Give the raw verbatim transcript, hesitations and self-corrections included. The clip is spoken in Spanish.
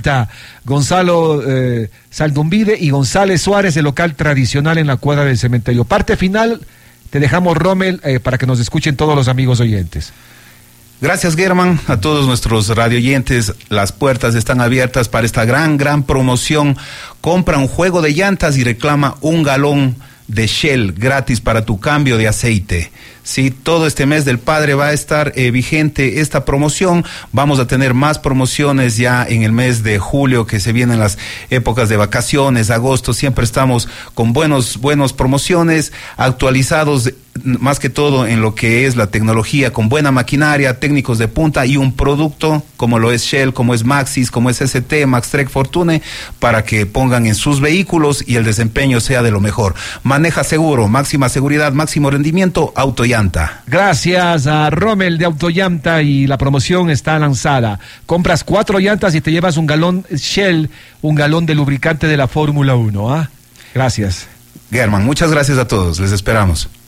Autollanta, Gonzalo eh, Saldumbide y González Suárez, el local tradicional en la cuadra del cementerio. Parte final, te dejamos, Rommel, eh, para que nos escuchen todos los amigos oyentes. Gracias, Germán, a todos nuestros radioyentes. Las puertas están abiertas para esta gran, gran promoción. Compra un juego de llantas y reclama un galón de Shell gratis para tu cambio de aceite. Sí, todo este mes del padre va a estar eh, vigente esta promoción. Vamos a tener más promociones ya en el mes de julio, que se vienen las épocas de vacaciones, agosto. Siempre estamos con buenos, buenos promociones, actualizados más que todo en lo que es la tecnología, con buena maquinaria, técnicos de punta y un producto como lo es Shell, como es Maxxis, como es S T, Maxtrek, Fortune, para que pongan en sus vehículos y el desempeño sea de lo mejor. Maneja seguro, máxima seguridad, máximo rendimiento, Autollanta. Gracias a Rommel de Autollanta, y la promoción está lanzada. Compras cuatro llantas y te llevas un galón Shell, un galón de lubricante de la Fórmula uno. ¿Ah? Gracias. Germán, muchas gracias a todos, les esperamos.